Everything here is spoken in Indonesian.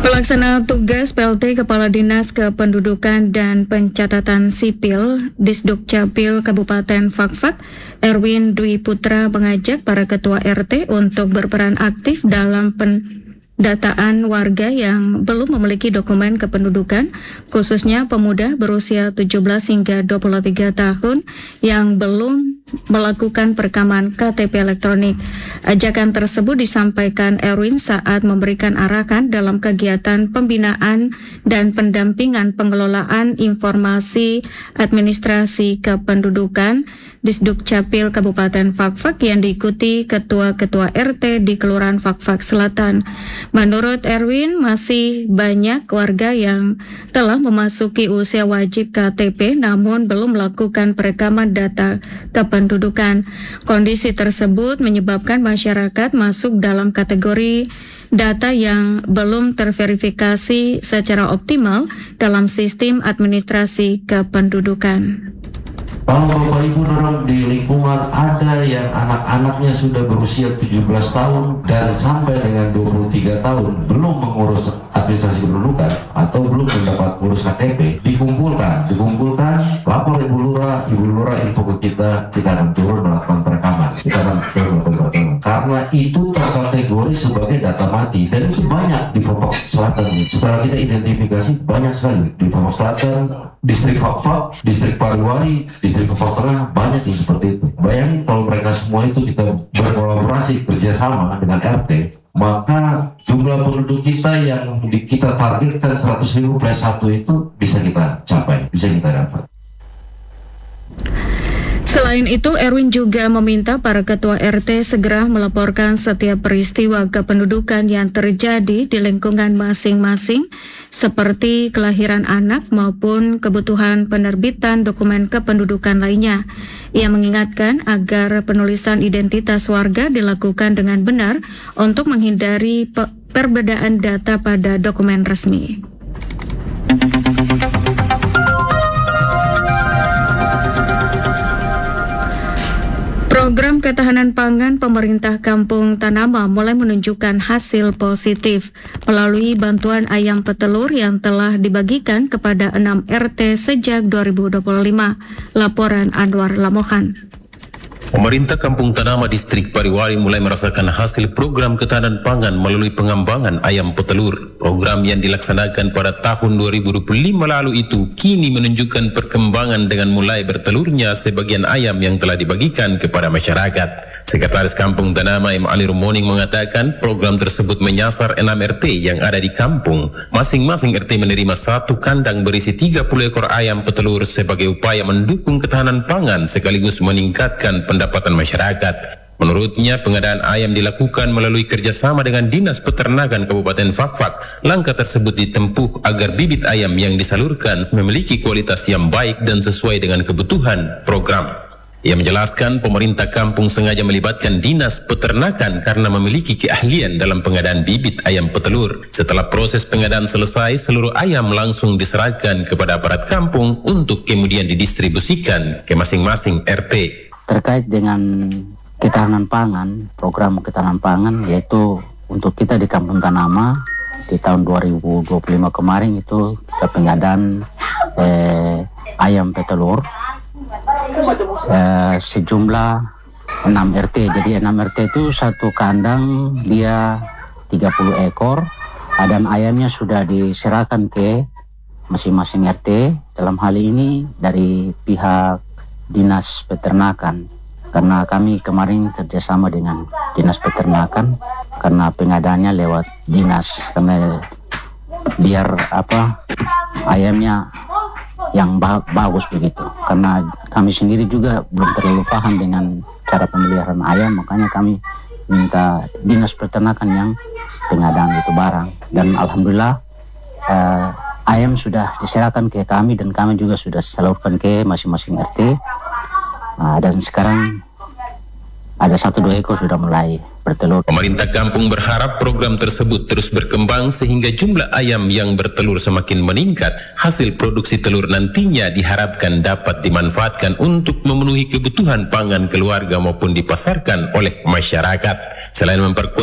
Pelaksana tugas PLT Kepala Dinas Kependudukan dan Pencatatan Sipil Disdukcapil Kabupaten Fakfak, Erwin Dwi Putra mengajak para ketua RT untuk berperan aktif dalam pendataan warga yang belum memiliki dokumen kependudukan, khususnya pemuda berusia 17 hingga 23 tahun yang belum melakukan perekaman KTP elektronik. Ajakan tersebut disampaikan Erwin saat memberikan arahan dalam kegiatan pembinaan dan pendampingan pengelolaan informasi administrasi kependudukan Disdukcapil Kabupaten Fakfak yang diikuti ketua-ketua RT di Kelurahan Fakfak Selatan. Menurut Erwin, masih banyak warga yang telah memasuki usia wajib KTP namun belum melakukan perekaman data kependudukan. Kondisi tersebut menyebabkan masyarakat masuk dalam kategori data yang belum terverifikasi secara optimal dalam sistem administrasi kependudukan. Kalau Bapak Ibu dorong di lingkungan ada yang anak-anaknya sudah berusia 17 tahun dan sampai dengan 23 tahun belum mengurus administrasi kependudukan atau belum mendapat urus KTP, dikumpulkan, lapor Ibu Lurah info ke kita akan turun melakukan perekaman. Karena itu terkategori sebagai data mati dan itu banyak di Fakfak Selatan. Setelah kita identifikasi banyak sekali di Fakfak Selatan, distrik Fakfak, distrik Pariwari, distrik Fakfak Tengah, banyak yang seperti itu. Bayangin kalau mereka semua itu kita berkolaborasi kerjasama dengan RT, maka jumlah penduduk kita yang kita targetkan 100.000 plus 1 itu bisa kita capai, bisa kita dapat. Selain itu, Erwin juga meminta para ketua RT segera melaporkan setiap peristiwa kependudukan yang terjadi di lingkungan masing-masing, seperti kelahiran anak maupun kebutuhan penerbitan dokumen kependudukan lainnya. Ia mengingatkan agar penulisan identitas warga dilakukan dengan benar untuk menghindari perbedaan data pada dokumen resmi. Program ketahanan pangan pemerintah Kampung Tanama mulai menunjukkan hasil positif melalui bantuan ayam petelur yang telah dibagikan kepada 6 RT sejak 2025. Laporan Anwar Lamohan. Pemerintah Kampung Tanama Distrik Pariwari mulai merasakan hasil program ketahanan pangan melalui pengembangan ayam petelur. Program yang dilaksanakan pada tahun 2025 lalu itu kini menunjukkan perkembangan dengan mulai bertelurnya sebagian ayam yang telah dibagikan kepada masyarakat. Sekretaris Kampung Tanama M. Ali Rumoning mengatakan program tersebut menyasar 6 RT yang ada di kampung. Masing-masing RT menerima satu kandang berisi 30 ekor ayam petelur sebagai upaya mendukung ketahanan pangan sekaligus meningkatkan pendapatan masyarakat. Menurutnya, pengadaan ayam dilakukan melalui kerjasama dengan Dinas Peternakan Kabupaten Fakfak. Langkah tersebut ditempuh agar bibit ayam yang disalurkan memiliki kualitas yang baik dan sesuai dengan kebutuhan program. Ia menjelaskan pemerintah kampung sengaja melibatkan Dinas Peternakan karena memiliki keahlian dalam pengadaan bibit ayam petelur. Setelah proses pengadaan selesai, seluruh ayam langsung diserahkan kepada aparat kampung untuk kemudian didistribusikan ke masing-masing RT. Terkait dengan ketahanan pangan, program ketahanan pangan yaitu untuk kita di Kampung Tanama di tahun 2025 kemarin itu kita pengadaan ayam petelur sejumlah 6 RT. Jadi 6 RT itu satu kandang dia 30 ekor dan ayamnya sudah diserahkan ke masing-masing RT. Dalam hal ini dari pihak Dinas Peternakan, karena kami kemarin kerjasama dengan Dinas Peternakan karena pengadaannya lewat dinas, karena biar ayamnya yang bagus begitu, karena kami sendiri juga belum terlalu paham dengan cara pemeliharaan ayam, makanya kami minta Dinas Peternakan yang pengadaan itu barang. Dan alhamdulillah ayam sudah diserahkan ke kami dan kami juga sudah salurkan ke masing-masing RT. Dan sekarang ada 1-2 ekor sudah mulai bertelur. Pemerintah kampung berharap program tersebut terus berkembang sehingga jumlah ayam yang bertelur semakin meningkat. Hasil produksi telur nantinya diharapkan dapat dimanfaatkan untuk memenuhi kebutuhan pangan keluarga maupun dipasarkan oleh masyarakat. Selain memperkuat